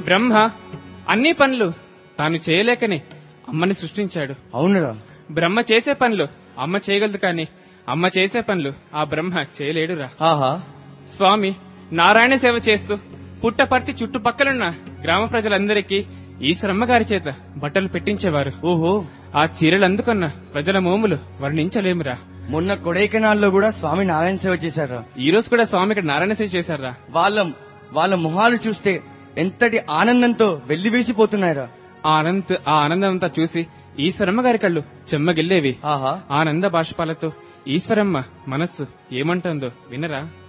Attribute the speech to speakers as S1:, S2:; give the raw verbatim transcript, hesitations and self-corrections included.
S1: బ్రహ్మ అన్ని పనులు తాను చేయలేకనే అమ్మని సృష్టించాడు.
S2: అవునురా,
S1: బ్రహ్మ చేసే పనులు అమ్మ చేయగలదు, కానీ అమ్మ చేసే పనులు ఆ బ్రహ్మ చేయలేడురా.
S2: ఆహా,
S1: స్వామి నారాయణ సేవ చేస్తూ పుట్టపర్తి చుట్టుపక్కలున్న గ్రామ ప్రజలందరికీ ఈశ్వరమ్మ గారి చేత బట్టలు పెట్టించేవారు.
S2: ఓహో,
S1: ఆ చీరలు అందుకున్న ప్రజల మోములు వర్ణించలేమురా.
S2: మొన్న కొడైకెనాల్లో కూడా స్వామి నారాయణ సేవ చేశారా.
S1: ఈ రోజు కూడా స్వామి ఇక్కడ నారాయణ సేవ చేశారా.
S2: వాళ్ళ వాళ్ళ మొహాలు చూస్తే ఎంతటి ఆనందంతో వెల్లివేసిపోతున్నాయిరా.
S1: ఆ ఆనంద ఆ ఆనందం అంతా చూసి ఈశ్వరమ్మ గారి కళ్ళు చెమ్మగిల్లేవి.
S2: ఆహా,
S1: ఆనంద బాష్పాలతో ఈశ్వరమ్మ మనస్సు ఏమంటుందో వినరా.